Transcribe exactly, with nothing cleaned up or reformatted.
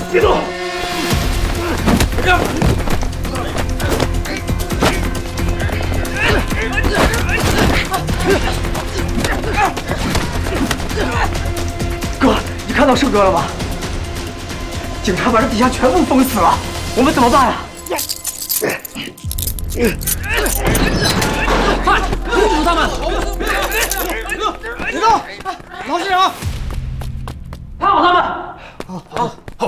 别动！哥，你看到胜哥了吗？警察把这底下全部封死了，我们怎么办呀？